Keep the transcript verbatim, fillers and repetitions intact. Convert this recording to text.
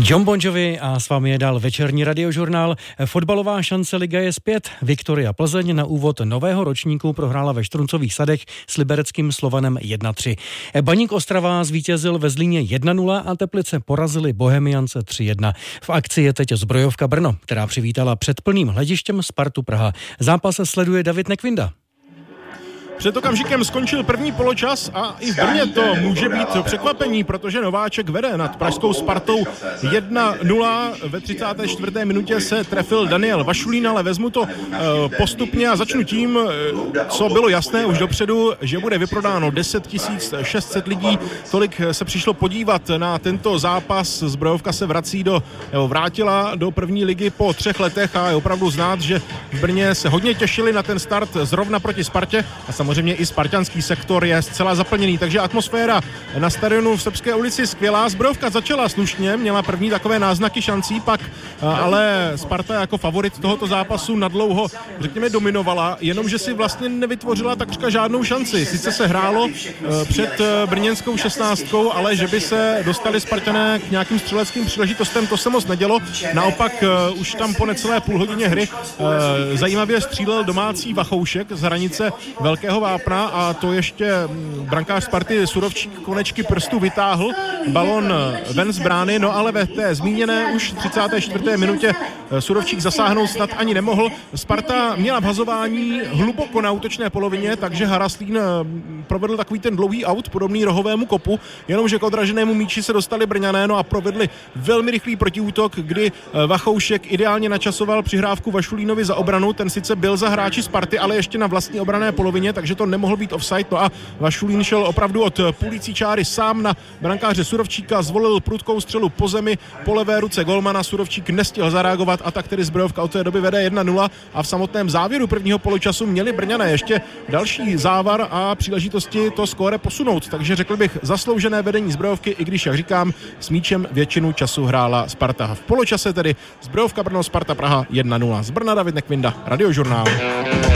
John Bon Jovi a s vámi je dál večerní radiožurnál. Fotbalová šance liga je zpět. Viktoria Plzeň na úvod nového ročníku prohrála ve Štruncových sadech s libereckým Slovanem jedna tři. Baník Ostrava zvítězil ve Zlíně jedna nula a Teplice porazili Bohemiance tři jedna. V akci je teď Zbrojovka Brno, která přivítala před plným hledištěm Spartu Praha. Zápas sleduje David Nekvinda. Před okamžikem skončil první poločas a i v Brně to může být překvapení, protože Nováček vede nad pražskou Spartou jedna nula. Ve třicáté čtvrté minutě se trefil Daniel Vašulín, ale vezmu to postupně a začnu tím, co bylo jasné už dopředu, že bude vyprodáno deset tisíc šest set lidí. Tolik se přišlo podívat na tento zápas. Zbrojovka se vrací do, nebo vrátila do první ligy po třech letech a je opravdu znát, že v Brně se hodně těšili na ten start zrovna proti Spartě a samozřejmě Samozřejmě i spartanský sektor je zcela zaplněný, takže atmosféra na stadionu v Srbské ulici skvělá. Zbrojovka začala slušně, měla první takové náznaky šancí, pak ale Sparta jako favorit tohoto zápasu nadlouho, řekněme, dominovala, jenomže si vlastně nevytvořila takřka žádnou šanci. Sice se hrálo před brněnskou šestnáctkou, ale že by se dostali Spartané k nějakým střeleckým příležitostem, to se moc nedělo. Naopak už tam po necelé půl hodině hry zajímavě střílel domácí Vachoušek z hranice Velkého Vápna a to ještě brankář Sparty Surovčík konečky prstů vytáhl balon ven z brány, no ale ve té zmíněné už třicáté čtvrté minutě Surovčík zasáhnout snad ani nemohl. Sparta měla v hazování hluboko na útočné polovině, takže Haraslín provedl takový ten dlouhý aut, podobný rohovému kopu, jenomže k odraženému míči se dostali Brňané, no a provedli velmi rychlý protiútok, kdy Vachoušek ideálně načasoval přihrávku Vašulínovi za obranu, ten sice byl za hráči Sparty, ale ještě na vlastní obranné polovině, takže to nemohl být offside, no a Vašulín šel opravdu od půlící čáry sám na brankáře Surovčíka, zvolil prudkou střelu po zemi, po levé ruce golmana, Surovčík nestihl zareagovat a tak tedy Zbrojovka od té doby vede jedna nula a v samotném závěru prvního poločasu měli Brňané ještě další závar a příležitosti to skóre posunout, takže řekl bych zasloužené vedení Zbrojovky, i když, jak říkám, s míčem většinu času hrála Sparta. V poločase tedy Zbrojovka Brno, Sparta Praha jedna nula. Z Brna David Nekvinda, Radiožurnál.